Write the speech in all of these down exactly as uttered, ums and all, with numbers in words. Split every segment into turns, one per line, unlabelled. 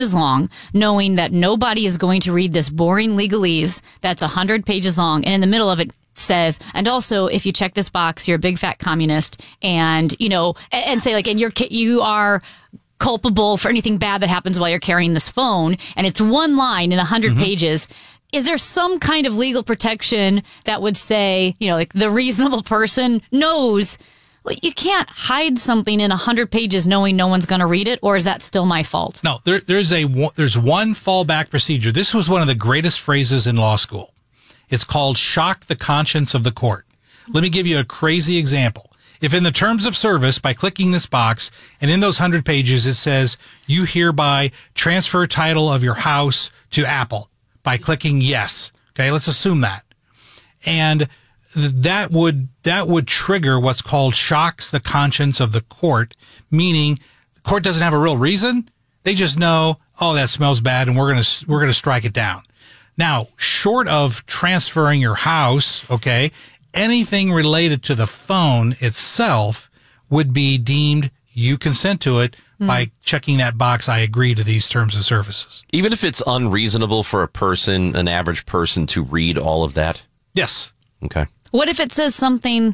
long, knowing that nobody is going to read this boring legalese that's one hundred pages long, and in the middle of it says, and also if you check this box, you're a big fat communist, and you know, and, and say like, and you're you are culpable for anything bad that happens while you're carrying this phone, and it's one line in one hundred mm-hmm. pages. Is there some kind of legal protection that would say, you know, like the reasonable person knows, well, you can't hide something in one hundred pages knowing no one's going to read it, or is that still my fault?
No, there, there's a there's one fallback procedure. This was one of the greatest phrases in law school. It's called shock the conscience of the court. Let me give you a crazy example. If in the terms of service, by clicking this box, and in those one hundred pages, it says, you hereby transfer title of your house to Apple by clicking yes. Okay, let's assume that. And that would, that would trigger what's called shocks the conscience of the court, meaning the court doesn't have a real reason. They just know, oh, that smells bad, and we're going to, we're going to strike it down. Now, short of transferring your house, okay, anything related to the phone itself would be deemed you consent to it mm. by checking that box, I agree to these terms of services.
Even if it's unreasonable for a person, an average person, to read all of that?
Yes.
Okay.
What if it says something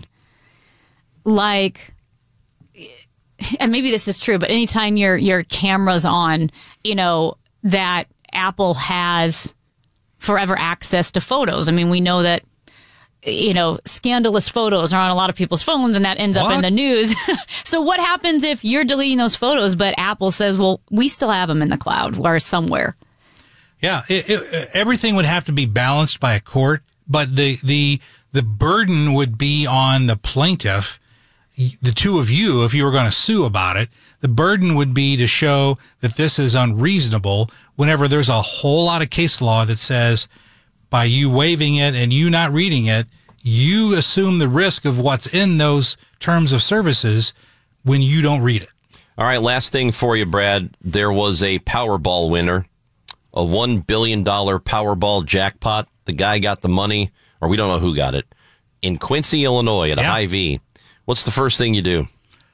like, and maybe this is true, but anytime your your camera's on, you know, that Apple has forever access to photos. I mean, we know that, you know, scandalous photos are on a lot of people's phones, and that ends
what?
up in the news. So what happens if you're deleting those photos, but Apple says, well, we still have them in the cloud or somewhere?
Yeah, it, it, everything would have to be balanced by a court, but the, the, the burden would be on the plaintiff, the two of you, if you were going to sue about it. The burden would be to show that this is unreasonable whenever there's a whole lot of case law that says by you waiving it and you not reading it, you assume the risk of what's in those terms of services when you don't read it.
All right, last thing for you, Brad. There was a Powerball winner, a one billion dollars Powerball jackpot. The guy got the money, or we don't know who got it, in Quincy, Illinois at a
yeah.
Hy-Vee. What's the first thing you do?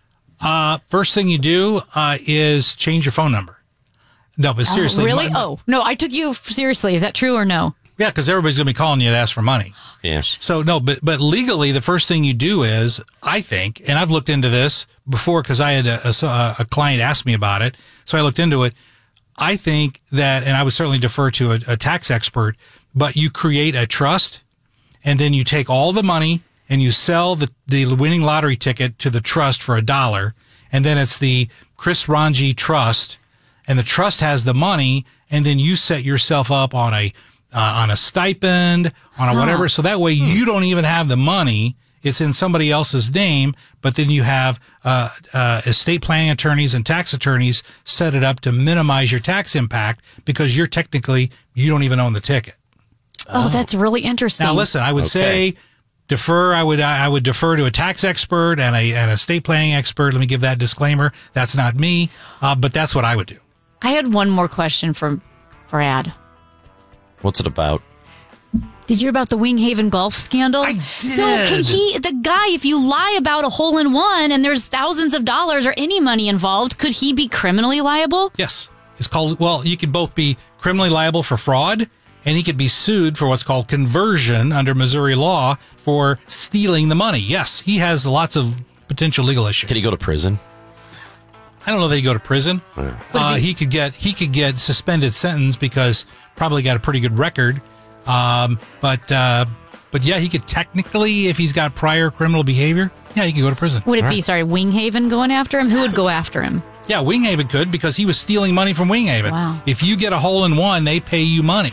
Uh, first thing you do uh, is change your phone number. No, but seriously.
Oh, really?
My,
oh, no, I took you seriously. Is that true or no?
Yeah, because everybody's going to be calling you to ask for money.
Yes.
So, no, but but legally, the first thing you do is, I think, and I've looked into this before because I had a, a, a client ask me about it, so I looked into it. I think that, and I would certainly defer to a, a tax expert, but you create a trust, and then you take all the money and you sell the, the winning lottery ticket to the trust for a dollar, and then it's the Chris Ranji Trust, and the trust has the money, and then you set yourself up on a uh, on a stipend, on a whatever, so that way you don't even have the money. It's in somebody else's name, but then you have uh, uh, estate planning attorneys and tax attorneys set it up to minimize your tax impact because you're technically, you don't even own the ticket.
Oh, oh. That's really interesting.
Now, listen, I would
okay.
say defer. I would I would defer to a tax expert and a an estate planning expert. Let me give that disclaimer. That's not me, uh, but that's what I would do.
I had one more question from Brad.
What's it about?
Did you hear about the Winghaven golf scandal?
I did.
So can he, the guy, if you lie about a hole in one and there's thousands of dollars or any money involved, could he be criminally liable?
Yes. It's called, well, you could both be criminally liable for fraud, and he could be sued for what's called conversion under Missouri law for stealing the money. Yes, he has lots of potential legal issues.
Could he go to prison?
I don't know that he go to prison.
Yeah.
Uh, he could get he could get suspended sentence because probably got a pretty good record. Um, but uh, but yeah, he could technically, if he's got prior criminal behavior, yeah, he could go to prison.
Would it
All
be,
right.
sorry, Winghaven going after him? Who would go after him?
Yeah, Winghaven could because he was stealing money from Winghaven.
Wow.
If you get a hole in one, they pay you money.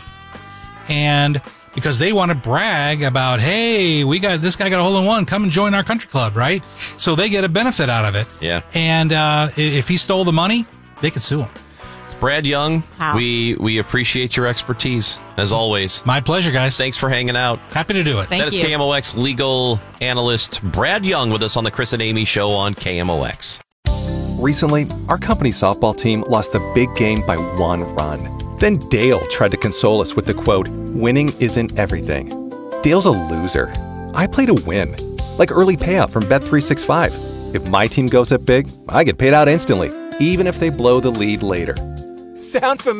And because they want to brag about, hey, we got this guy got a hole in one, come and join our country club, right? So they get a benefit out of it.
Yeah.
And uh, if he stole the money, they could sue him.
Brad Young,
Wow.
we we appreciate your expertise, as always.
My pleasure, guys.
Thanks for hanging out.
Happy to do it.
Thank
that is
you.
K M O X legal analyst Brad Young with us on the Chris and Amy Show on K M O X.
Recently, our company softball team lost a big game by one run. Then Dale tried to console us with the quote, "Winning isn't everything." Dale's a loser. I play to win, like early payout from Bet three sixty-five. If my team goes up big, I get paid out instantly, even if they blow the lead later. Sound familiar?